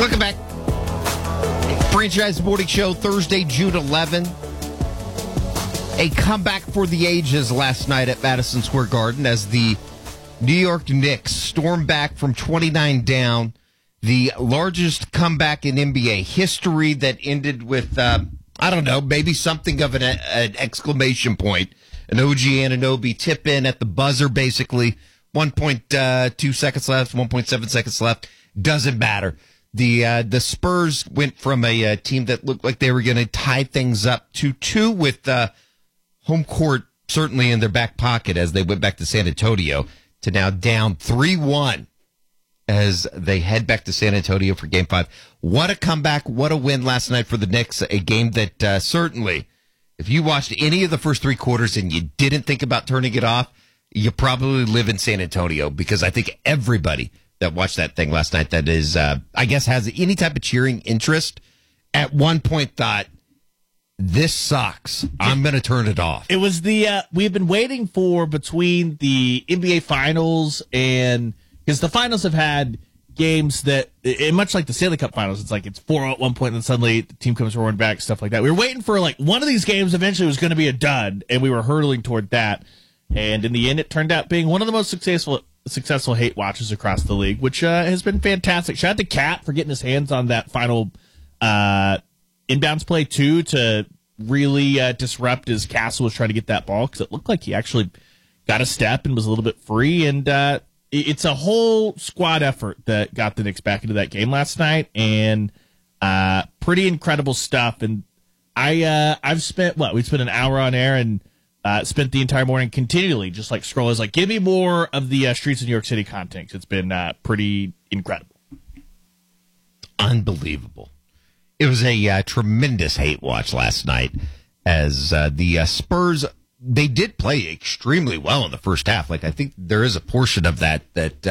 Welcome back. Franchise Morning Show, Thursday, June 11. A comeback for the ages last night at Madison Square Garden as the New York Knicks stormed back from 29 down. The largest comeback in NBA history that ended with, maybe something of an exclamation point. An OG Anunoby tip in at the buzzer, basically. 1.2 seconds left, 1.7 seconds left. Doesn't matter. The Spurs went from a team that looked like they were going to tie things up to 2 with home court certainly in their back pocket as they went back to San Antonio to now down 3-1 as they head back to San Antonio for Game 5. What a comeback. What a win last night for the Knicks. A game that certainly, if you watched any of the first 3 quarters and you didn't think about turning it off, you probably live in San Antonio, because I think everybody that watched that thing last night that is, has any type of cheering interest at one point thought, this sucks. I'm going to turn it off. It was we've been waiting for between the NBA Finals because the Finals have had games that, much like the Stanley Cup Finals, it's 4 at one point and then suddenly the team comes roaring back, stuff like that. We were waiting for one of these games eventually was going to be a dud, and we were hurtling toward that. And in the end, it turned out being one of the most successful hate watches across the league, which has been fantastic. Shout out to Cat for getting his hands on that final inbounds play, too, to really disrupt as Castle was trying to get that ball, because it looked like he actually got a step and was a little bit free. And it's a whole squad effort that got the Knicks back into that game last night, and pretty incredible stuff. And I've spent, we spent an hour on air and spent the entire morning continually just scrolling, give me more of the Streets of New York City content. It's been pretty incredible. Unbelievable. It was a tremendous hate watch last night as the Spurs, they did play extremely well in the first half. I think there is a portion of that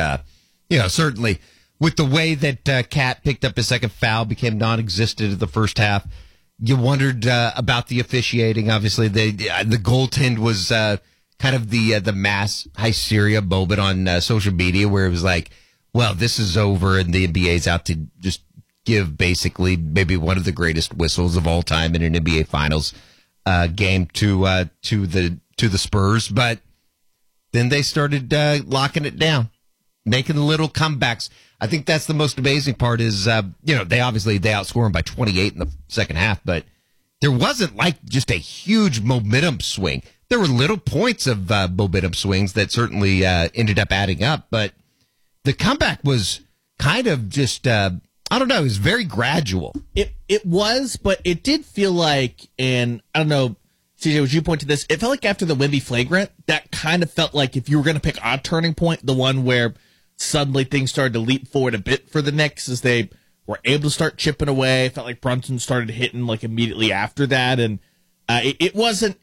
certainly with the way that Cat picked up his second foul, became non-existent in the first half. You wondered about the officiating. Obviously, the goaltend was kind of the mass hysteria moment on social media, where it was this is over, and the NBA's out to just give basically maybe one of the greatest whistles of all time in an NBA Finals game to the Spurs. But then they started locking it down, making the little comebacks. I think that's the most amazing part is, they outscore them by 28 in the second half, but there wasn't just a huge momentum swing. There were little points of momentum swings that certainly ended up adding up, but the comeback was kind of just, it was very gradual. It was, but it did feel like, and I don't know, CJ, would you point to this? It felt like after the Wemby flagrant, that kind of felt like if you were going to pick a turning point, the one where suddenly things started to leap forward a bit for the Knicks as they were able to start chipping away. It felt like Brunson started hitting immediately after that. And it wasn't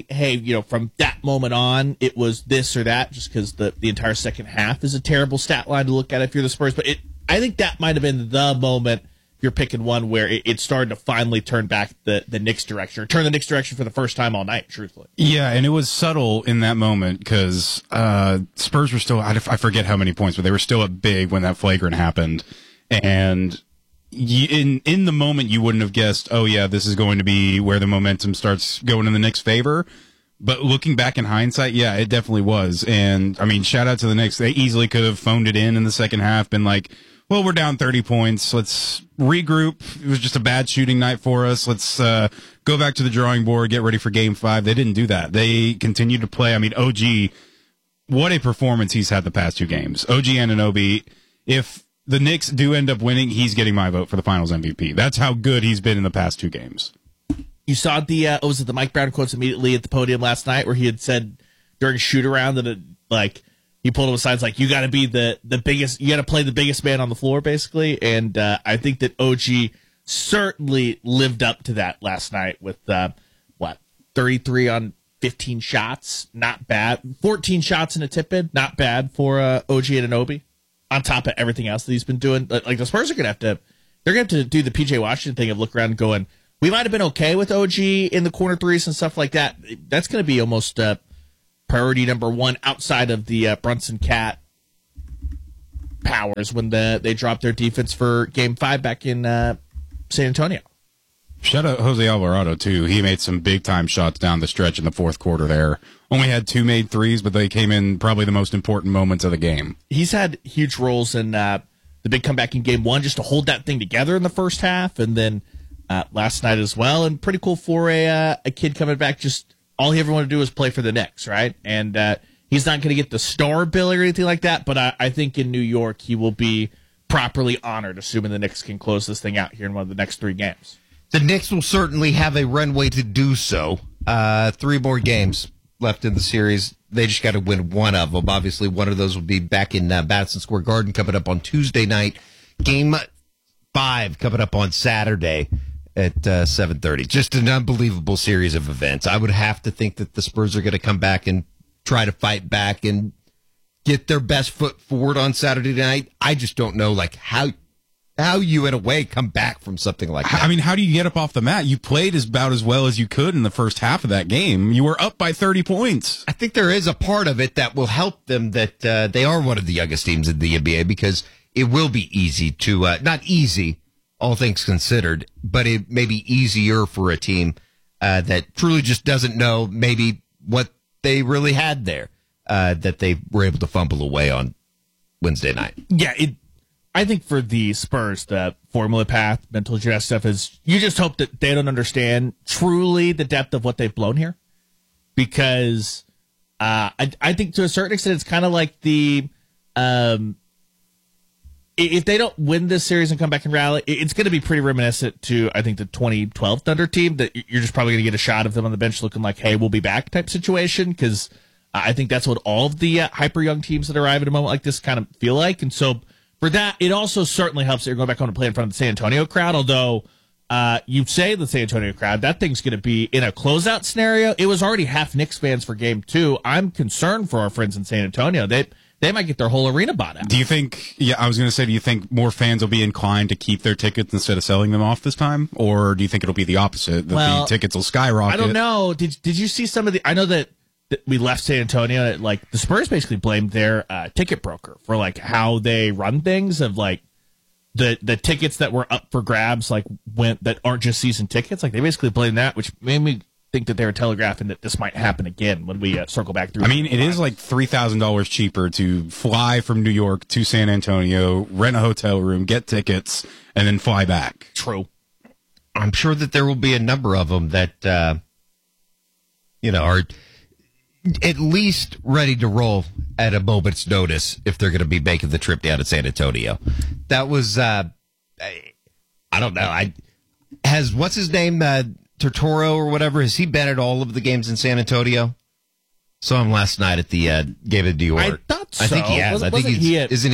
from that moment on, it was this or that, just because the entire second half is a terrible stat line to look at if you're the Spurs. But I think that might have been the moment, if you're picking one, where it started to finally turn back the Knicks direction, or turn the Knicks direction for the first time all night, truthfully. Yeah, and it was subtle in that moment because Spurs were still, I forget how many points, but they were still up big when that flagrant happened. And in the moment, you wouldn't have guessed, oh, yeah, this is going to be where the momentum starts going in the Knicks' favor. But looking back in hindsight, yeah, it definitely was. And, shout out to the Knicks. They easily could have phoned it in the second half, been like, well, we're down 30 points. Let's regroup. It was just a bad shooting night for us. Let's go back to the drawing board, get ready for Game 5. They didn't do that. They continued to play. OG, what a performance he's had the past 2 games. OG Anunoby, if the Knicks do end up winning, he's getting my vote for the Finals MVP. That's how good he's been in the past 2 games. You saw the Mike Brown quotes immediately at the podium last night, where he had said during shoot-around that he pulled him aside, you got to be the biggest, you got to play the biggest man on the floor, basically. And I think that OG certainly lived up to that last night with, 33 on 15 shots. Not bad. 14 shots in a tip-in. Not bad for OG Anunoby, on top of everything else that he's been doing. The Spurs are going to have to do the PJ Washington thing of look around and going, we might have been okay with OG in the corner threes and stuff like that. That's going to be almost priority number 1 outside of the Brunson Cat powers when they dropped their defense for Game 5 back in San Antonio. Shout out Jose Alvarado, too. He made some big-time shots down the stretch in the fourth quarter there. Only had 2 made threes, but they came in probably the most important moments of the game. He's had huge roles in the big comeback in Game 1 just to hold that thing together in the first half, and then last night as well. And pretty cool for a kid coming back. Just all he ever wanted to do was play for the Knicks, right? And he's not going to get the star bill or anything like that, but I think in New York he will be properly honored, assuming the Knicks can close this thing out here in one of the next 3 games. The Knicks will certainly have a runway to do so. 3 more games left in the series. They just got to win one of them. Obviously, one of those will be back in Madison Square Garden coming up on Tuesday night. Game 5 coming up on Saturday at 7:30. Just an unbelievable series of events. I would have to think that the Spurs are going to come back and try to fight back and get their best foot forward on Saturday night. I just don't know, like, how you, in a way, come back from something like that. I mean, how do you get up off the mat? You played about as well as you could in the first half of that game. You were up by 30 points. I think there is a part of it that will help them that they are one of the youngest teams in the NBA, because it will be easy to, not easy, all things considered, but it may be easier for a team that truly just doesn't know maybe what they really had there, that they were able to fumble away on Wednesday night. Yeah, I think for the Spurs, the formula path, mental gymnastics stuff is you just hope that they don't understand truly the depth of what they've blown here. Because I think to a certain extent, it's kind of like the if they don't win this series and come back and rally, it's going to be pretty reminiscent to, I think, the 2012 Thunder team, that you're just probably going to get a shot of them on the bench looking like, hey, we'll be back type situation. Because I think that's what all of the hyper young teams that arrive at a moment like this kind of feel like. And so for that, it also certainly helps that you're going back home to play in front of the San Antonio crowd. Although you say the San Antonio crowd, that thing's going to be in a closeout scenario. It was already half Knicks fans for Game 2. I'm concerned for our friends in San Antonio. They might get their whole arena bought out. Do you think, I was going to say, do you think more fans will be inclined to keep their tickets instead of selling them off this time? Or do you think it'll be the opposite, that the tickets will skyrocket? I don't know. Did you see some of the, I know that we left San Antonio, and like the Spurs basically blamed their ticket broker for like how they run things, of like the tickets that were up for grabs, like that aren't just season tickets. Like they basically blamed that, which made me think that they were telegraphing that this might happen again when we circle back through. I mean, it is like $3,000 cheaper to fly from New York to San Antonio, rent a hotel room, get tickets, and then fly back. True. I'm sure that there will be a number of them that, are at least ready to roll at a moment's notice if they're going to be making the trip down to San Antonio. That was, I don't know. What's his name? Tortoro or whatever, has he been at all of the games in San Antonio? Saw him last night at the game in New York. I thought so. I think he has. I think isn't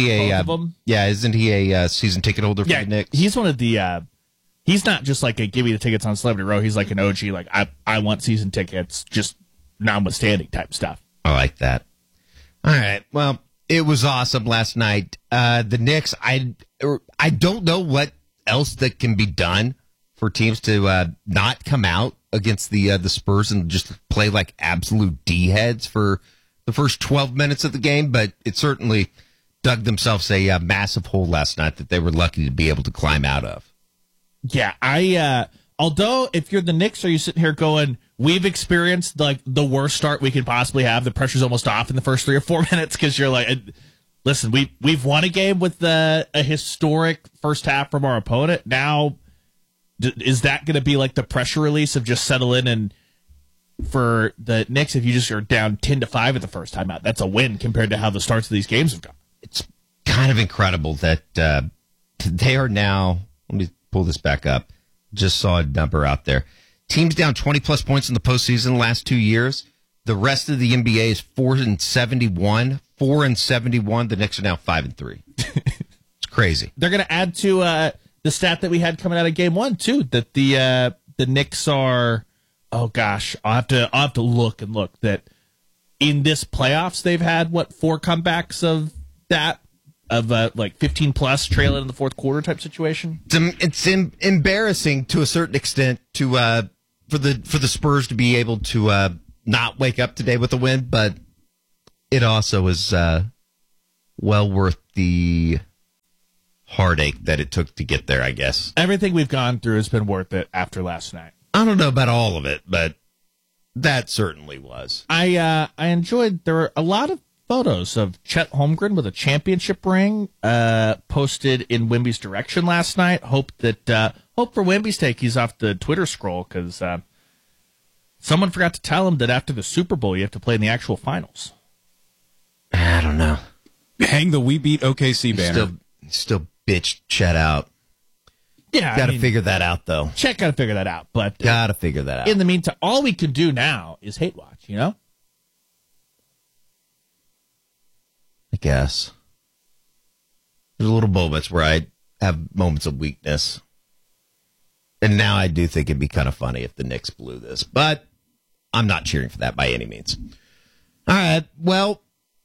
he a season ticket holder for the Knicks? He's one of the he's not just like a give me the tickets on Celebrity Row. He's like an OG, like I want season tickets, just notwithstanding type stuff. I like that. All right. Well, it was awesome last night. The Knicks, I don't know what else that can be done for teams to not come out against the Spurs and just play like absolute D-heads for the first 12 minutes of the game, but it certainly dug themselves a massive hole last night that they were lucky to be able to climb out of. Yeah, although if you're the Knicks, are you sitting here going, we've experienced like the worst start we could possibly have, the pressure's almost off in the first 3 or 4 minutes, because you're like, listen, we've won a game with a historic first half from our opponent. Now, is that going to be like the pressure release of just settle in? And for the Knicks, if you just are down 10-5 at the first time out, that's a win compared to how the starts of these games have gone. It's kind of incredible that they are now, let me pull this back up, just saw a number out there. Teams down 20-plus points in the postseason the last 2 years. The rest of the NBA is 4-71. 4-71. The Knicks are now 5-3. It's crazy. They're going to add to the stat that we had coming out of Game 1 too, that the Knicks are, oh gosh, I'll have to look that in this playoffs they've had 4 comebacks of that, of like 15 plus trailing in the fourth quarter type situation. It's embarrassing to a certain extent to for the Spurs to be able to not wake up today with a win, but it also is well worth the heartache that it took to get there, I guess. Everything we've gone through has been worth it after last night. I don't know about all of it, but that certainly was. I enjoyed, there were a lot of photos of Chet Holmgren with a championship ring posted in Wemby's direction last night. Hope for Wemby's take he's off the Twitter scroll, because someone forgot to tell him that after the Super Bowl you have to play in the actual finals. I don't know. Hang the "We Beat OKC" banner. Still bitch Chet out. Yeah, Got to figure that out, though. Chet got to figure that out. But got to figure that out. In the meantime, all we can do now is hate watch, you know? I guess. There's little moments where I have moments of weakness. And now I do think it'd be kind of funny if the Knicks blew this. But I'm not cheering for that by any means. All right. Well,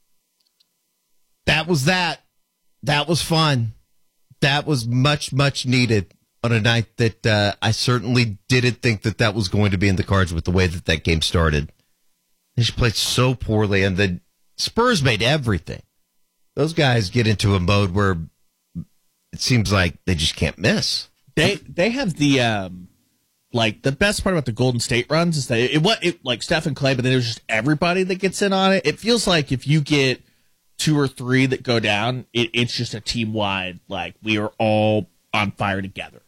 that was that. That was fun. That was much, much needed on a night that I certainly didn't think that was going to be in the cards with the way that game started. They just played so poorly, and the Spurs made everything. Those guys get into a mode where it seems like they just can't miss. They have the the best part about the Golden State runs is that it like Steph and Clay, but then there's just everybody that gets in on it. It feels like if you get 2 or 3 that go down, it's just a team wide, like we are all on fire together.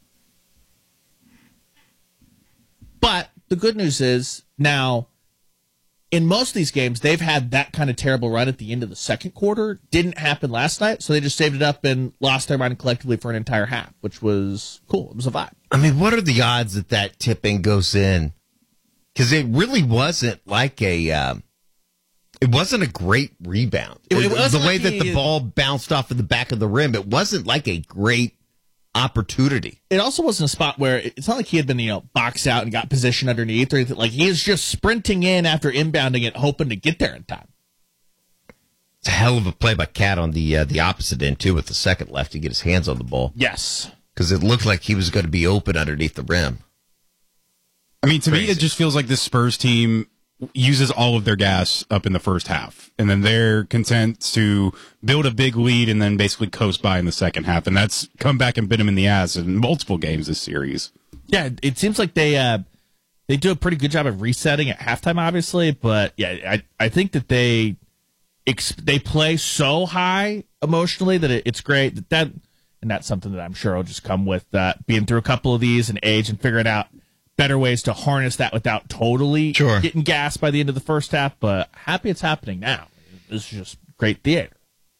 But the good news is now, in most of these games, they've had that kind of terrible run at the end of the second quarter. Didn't happen last night, so they just saved it up and lost their mind collectively for an entire half, which was cool. It was a vibe. I mean, what are the odds that tipping goes in? Because it really wasn't like it wasn't a great rebound. It was the way that the ball bounced off of the back of the rim. It wasn't like a great opportunity. It also wasn't a spot where it's not like he had been, boxed out and got position underneath or anything. Like, he is just sprinting in after inbounding it, hoping to get there in time. It's a hell of a play by Cat on the opposite end, too, with the second left to get his hands on the ball. Yes. Because it looked like he was going to be open underneath the rim. I mean, to me, it just feels like this Spurs team uses all of their gas up in the first half, and then they're content to build a big lead and then basically coast by in the second half, and that's come back and bit them in the ass in multiple games this series. Yeah, it seems like they do a pretty good job of resetting at halftime, obviously, but yeah, I think that they play so high emotionally that it's great and that's something that I'm sure will just come with being through a couple of these and age and figuring out better ways to harness that without totally getting gassed by the end of the first half, but happy it's happening now. This is just great theater.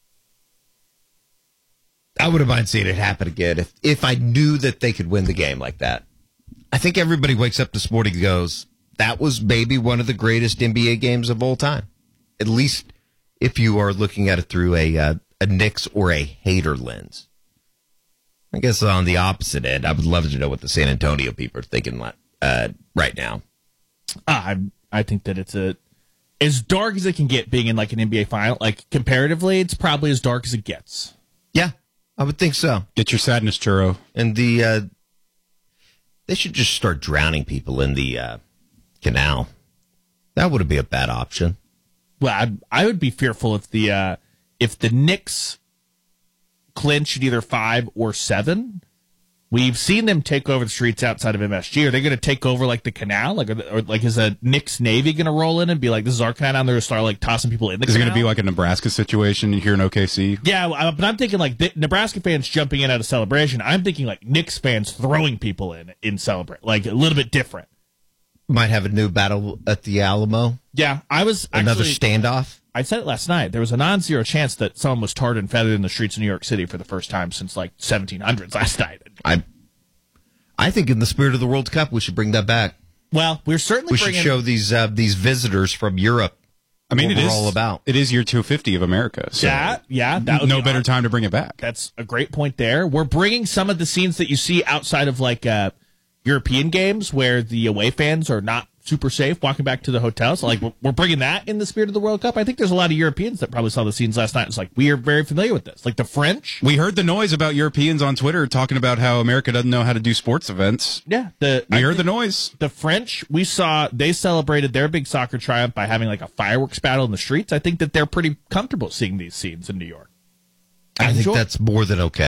I wouldn't mind seeing it happen again if I knew that they could win the game like that. I think everybody wakes up this morning and goes, that was maybe one of the greatest NBA games of all time. At least if you are looking at it through a Knicks or a hater lens. I guess on the opposite end, I would love to know what the San Antonio people are thinking right now. I think that it's as dark as it can get being in like an NBA final. Like comparatively, it's probably as dark as it gets. Yeah, I would think so. Get your sadness, churro. And they should just start drowning people in the canal. That wouldn't be a bad option. Well, I would be fearful if the Knicks clinch at either 5 or 7. We've seen them take over the streets outside of MSG. Are they going to take over like the canal? Or is a Knicks Navy going to roll in and be like, this is our canal, and they're going to start like tossing people in the canal? Is it going to be like a Nebraska situation here in OKC? Yeah, but I'm thinking like Nebraska fans jumping in at a celebration. I'm thinking like Knicks fans throwing people in celebrate, like a little bit different. Might have a new battle at the Alamo. Yeah, I was another standoff. I said it last night. There was a non-zero chance that someone was tarred and feathered in the streets of New York City for the first time since like 1700s last night. I think in the spirit of the World Cup, we should bring that back. Well, we should show these visitors from Europe. I mean, what we're all about. It is year 250 of America. So yeah. That would no better time to bring it back. That's a great point there. We're bringing some of the scenes that you see outside of like European games where the away fans are not super safe walking back to the hotels. Like we're bringing that in the spirit of the World Cup. I think there's a lot of Europeans that probably saw the scenes last night. It's like, we are very familiar with this. Like the French. We heard the noise about Europeans on Twitter talking about how America doesn't know how to do sports events. Yeah. We heard the noise. The French, we saw, they celebrated their big soccer triumph by having like a fireworks battle in the streets. I think that they're pretty comfortable seeing these scenes in New York. I think Enjoy. that's more than okay.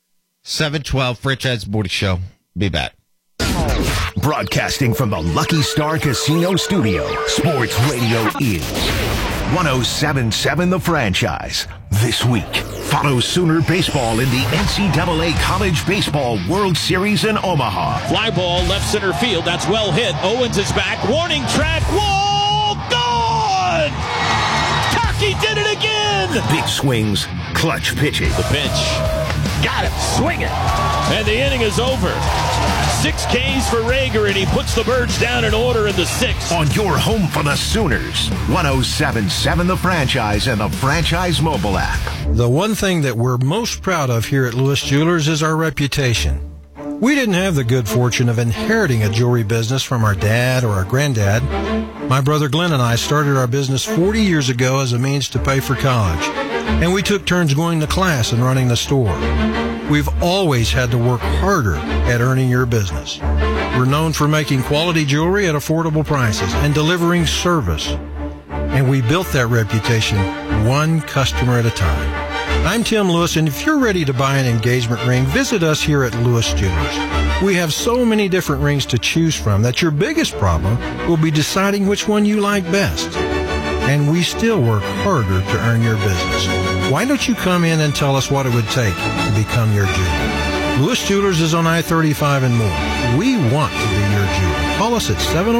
712 Franchise Morning Show. Be back. Broadcasting from the Lucky Star Casino Studio, Sports Radio is 107.7 The Franchise. This week, follow Sooner Baseball in the NCAA College Baseball World Series in Omaha. Fly ball left center field. That's well hit. Owens is back. Warning track. Wall gone! Taki did it again! Big swings, clutch pitching. The pitch. Got him. Swing it. And the inning is over. 6 Ks for Rager, and he puts the Birds down in order in the 6th. On your home for the Sooners, 107.7 The Franchise and the Franchise mobile app. The one thing that we're most proud of here at Lewis Jewelers is our reputation. We didn't have the good fortune of inheriting a jewelry business from our dad or our granddad. My brother Glenn and I started our business 40 years ago as a means to pay for college, and we took turns going to class and running the store. We've always had to work harder at earning your business. We're known for making quality jewelry at affordable prices and delivering service. And we built that reputation one customer at a time. I'm Tim Lewis, and if you're ready to buy an engagement ring, visit us here at Lewis Jewelers. We have so many different rings to choose from that your biggest problem will be deciding which one you like best. And we still work harder to earn your business. Why don't you come in and tell us what it would take to become your jeweler? Lewis Jewelers is on I-35 and more. We want to be your jeweler. Call us at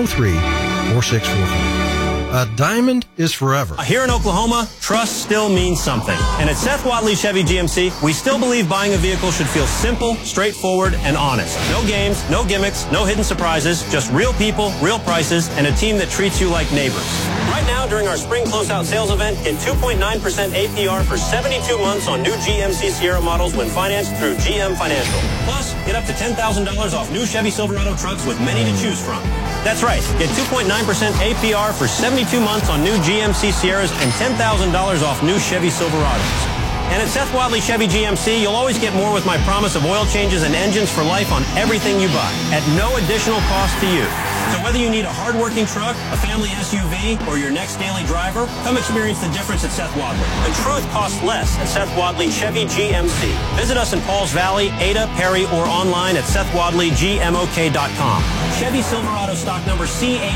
703-4644. A diamond is forever. Here in Oklahoma, trust still means something. And at Seth Wadley Chevy GMC, we still believe buying a vehicle should feel simple, straightforward, and honest. No games, no gimmicks, no hidden surprises, just real people, real prices, and a team that treats you like neighbors. Right now, during our spring closeout sales event, get 2.9% APR for 72 months on new GMC Sierra models when financed through GM Financial. Plus, get up to $10,000 off new Chevy Silverado trucks with many to choose from. That's right. Get 2.9% APR for 72 months on new GMC Sierras and $10,000 off new Chevy Silverados. And at Seth Wadley Chevy GMC, you'll always get more with my promise of oil changes and engines for life on everything you buy at no additional cost to you. So whether you need a hard-working truck, a family SUV, or your next daily driver, come experience the difference at Seth Wadley. The truth costs less at Seth Wadley Chevy GMC. Visit us in Pauls Valley, Ada, Perry, or online at SethWadleyGMOK.com. Chevy Silverado stock number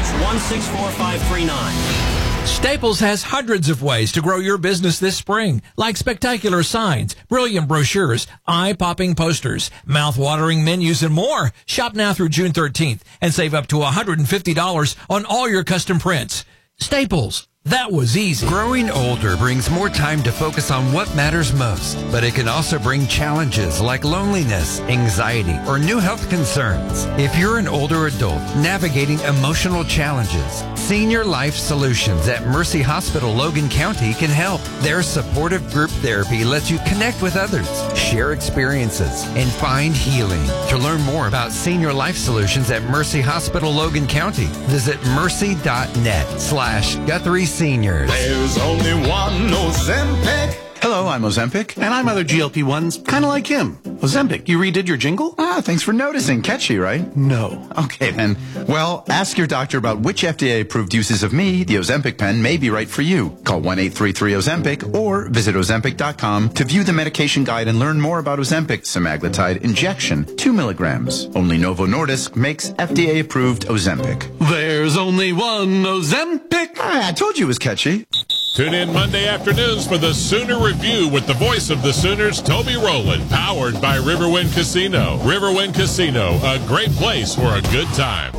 CH164539. Staples has hundreds of ways to grow your business this spring, like spectacular signs, brilliant brochures, eye-popping posters, mouth-watering menus, and more. Shop now through June 13th and save up to $150 on all your custom prints. Staples. That was easy. Growing older brings more time to focus on what matters most, but it can also bring challenges like loneliness, anxiety, or new health concerns. If you're an older adult navigating emotional challenges, Senior Life Solutions at Mercy Hospital Logan County can help. Their supportive group therapy lets you connect with others, share experiences, and find healing. To learn more about Senior Life Solutions at Mercy Hospital Logan County, visit mercy.net/Guthrie Seniors. There's only one Ozempic. Hello, I'm Ozempic, and I'm other GLP-1s, kind of like him. Ozempic, you redid your jingle? Thanks for noticing. Catchy, right? No. Okay, then. Well, ask your doctor about which FDA-approved uses of me, the Ozempic pen, may be right for you. Call 1-833-OZEMPIC or visit Ozempic.com to view the medication guide and learn more about Ozempic semaglutide injection, 2 milligrams. Only Novo Nordisk makes FDA-approved Ozempic. There's only one Ozempic. I told you it was catchy. Tune in Monday afternoons for the Sooner Review with the voice of the Sooners, Toby Rowland, powered by Riverwind Casino. Riverwind Casino, a great place for a good time.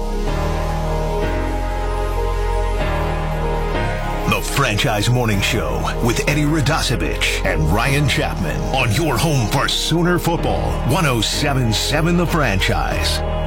The Franchise Morning Show with Eddie Radosevich and Ryan Chapman on your home for Sooner football. 107.7 The Franchise.